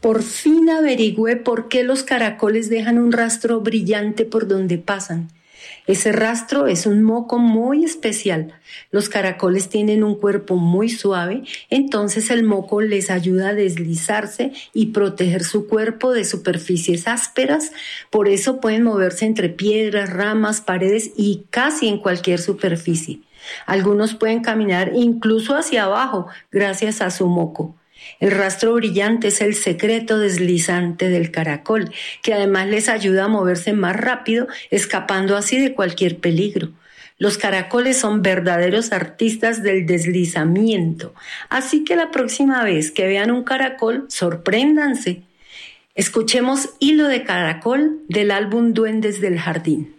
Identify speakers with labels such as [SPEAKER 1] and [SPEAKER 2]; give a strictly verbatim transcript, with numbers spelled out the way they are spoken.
[SPEAKER 1] Por fin averigüé por qué los caracoles dejan un rastro brillante por donde pasan. Ese rastro es un moco muy especial. Los caracoles tienen un cuerpo muy suave, entonces el moco les ayuda a deslizarse y proteger su cuerpo de superficies ásperas. Por eso pueden moverse entre piedras, ramas, paredes y casi en cualquier superficie. Algunos pueden caminar incluso hacia abajo gracias a su moco. El rastro brillante es el secreto deslizante del caracol, que además les ayuda a moverse más rápido, escapando así de cualquier peligro. Los caracoles son verdaderos artistas del deslizamiento, así que la próxima vez que vean un caracol, sorpréndanse. Escuchemos Hilo de Caracol del álbum Duendes del Jardín.